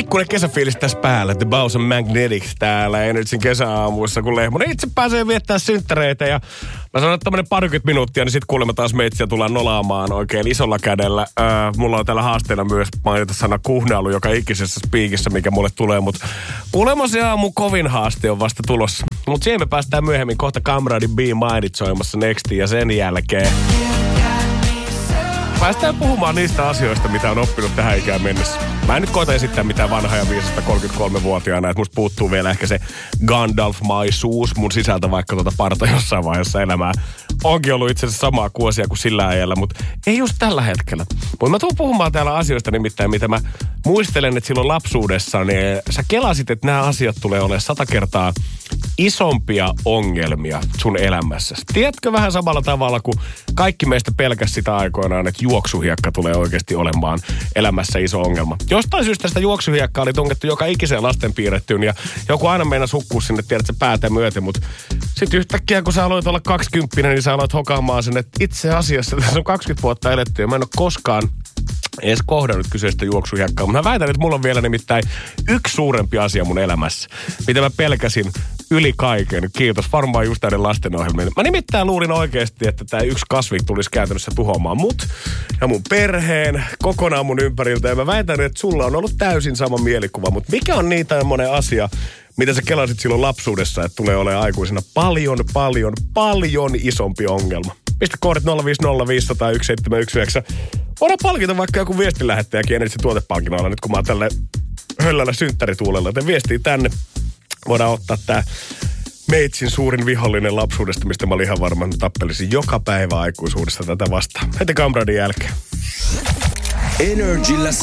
pikkuinen kesäfiilis tässä päällä. The Bows and Magnetics täällä Energyn kesäaamuissa, kun Lehmonen itse pääsee viettää synttäreitä. Ja mä sanon, että tämmönen parikymmentä minuuttia, niin sit kuulemma taas meitsiä tullaan nolaamaan oikein isolla kädellä. Mulla on täällä haasteena myös mainita sana kuhnailu joka ikisessä spiikissä, mikä mulle tulee. Mutta kuulemma se aamu kovin haaste on vasta tulossa. Mutta siihen me päästään myöhemmin kohta Kamradin Be Minded soimassa Nextiin ja sen jälkeen päästään puhumaan niistä asioista, mitä on oppinut tähän ikään mennessä. Mä en nyt koeta esittää mitään vanhaa ja viisasta 33-vuotiaana, että musta puuttuu vielä ehkä se Gandalf-maisuus mun sisältä, vaikka parta jossain vaiheessa elämää. Onkin ollut itse asiassa samaa kuosia kuin sillä ajalla, mutta ei just tällä hetkellä. Mutta mä tuun puhumaan täällä asioista nimittäin, mitä mä muistelen, että silloin lapsuudessa, niin sä kelasit, että nämä asiat tulee olemaan 100 kertaa isompia ongelmia sun elämässä. Tiedätkö vähän samalla tavalla, kuin kaikki meistä pelkäs sitä aikoinaan, että juoksuhiekka tulee oikeasti olemaan elämässä iso ongelma. Jostain syystä sitä juoksuhiekkaa oli tungettu joka ikiseen lasten piirrettyyn ja joku aina meinasi hukkua sinne, tiedätkö, päätä myöten, mutta sitten yhtäkkiä, kun sä aloit olla 20, niin sä aloit hokaamaan sen, että itse asiassa tässä on 20 vuotta eletty ja mä en ole koskaan edes kohdannut kyseistä juoksuhiekkaa, mutta mä väitän, että mulla on vielä nimittäin yksi suurempi asia mun elämässä, mitä mä pelkäsin yli kaiken. Kiitos varmaan just näiden lastenohjelmien. Mä nimittäin luulin oikeasti, että tämä yksi kasvi tulisi käytännössä tuhoamaan mut ja mun perheen kokonaan mun ympäriltä. Ja mä väitän, että sulla on ollut täysin sama mielikuva, mutta mikä on niin tämmöinen asia, mitä sä kelasit silloin lapsuudessa, että tulee olemaan aikuisena paljon isompi ongelma? Pistä koodit 050501719. Voidaan palkita vaikka joku viestinlähettäjäkin Energyn tuotepalkinnoilla nyt, kun mä oon tälle höllällä synttärituulella. Joten viestii tänne. Voidaan ottaa tää meitsin suurin vihollinen lapsuudesta, mistä mä olin ihan varma, että tappelisin joka päivä aikuisuudesta tätä vastaan. Heti Kamradin jälkeen. Energillä